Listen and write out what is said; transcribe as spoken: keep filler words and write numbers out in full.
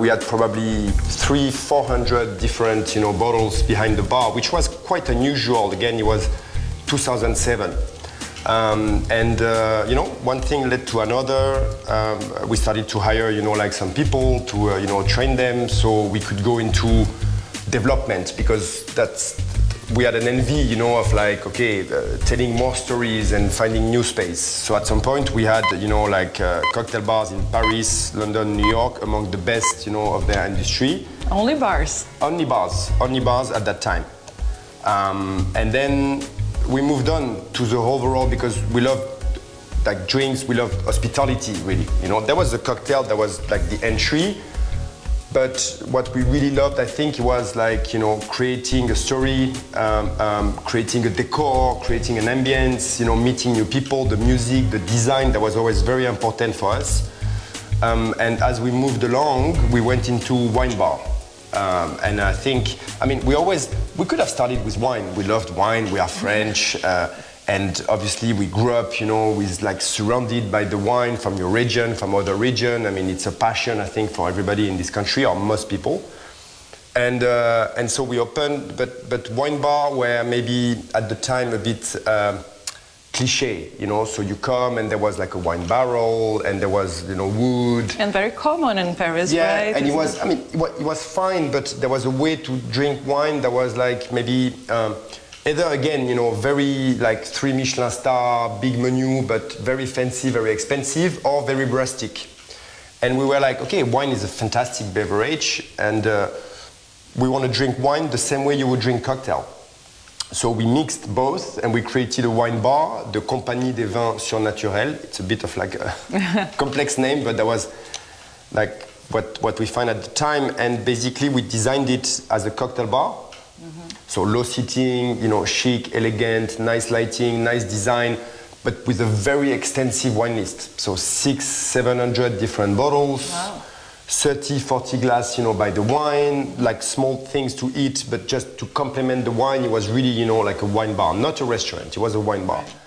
we had probably three, four hundred different, you know, bottles behind the bar, which was quite unusual. Again, it was two thousand seven. Um, and, uh, you know, one thing led to another. Um, we started to hire, you know, like some people to, uh, you know, train them so we could go into development, because that's, we had an envy, you know, of like, okay, uh, telling more stories and finding new space. So at some point we had, you know, like uh, cocktail bars in Paris, London, New York, among the best, you know, of their industry. Only bars? Only bars, only bars at that time. Um, and then we moved on to the overall, because we loved like drinks, we loved hospitality, really. You know, there was the cocktail, that was like the entry. But what we really loved, I think, was like, you know, creating a story, um, um, creating a decor, creating an ambience, you know, meeting new people, the music, the design, that was always very important for us. Um, and as we moved along, we went into wine bar. Um, and I think, I mean, we always, we could have started with wine. We loved wine, we are French. Uh, And obviously we grew up, you know, with like surrounded by the wine from your region, from other region. I mean, it's a passion, I think, for everybody in this country, or most people. And uh, and so we opened, but but wine bar were maybe at the time a bit uh, cliche, you know. So you come and there was like a wine barrel and there was, you know, wood. And very common in Paris, yeah, right? and it was, I mean, it was, it was fine, but there was a way to drink wine that was like maybe. Um, Either, again, you know, very like three Michelin star, big menu, but very fancy, very expensive, or very rustic. And we were like, okay, wine is a fantastic beverage, and uh, we want to drink wine the same way you would drink cocktail. So we mixed both, and we created a wine bar, the Compagnie des Vins Surnaturels. It's a bit of like a complex name, but that was like what, what we find at the time. And basically, we designed it as a cocktail bar. Mm-hmm. So low seating, you know, chic, elegant, nice lighting, nice design, but with a very extensive wine list. So six, seven hundred different bottles, wow. thirty, forty glass, you know, by the wine, like small things to eat, but just to complement the wine, it was really, you know, like a wine bar, not a restaurant, it was a wine bar. Right.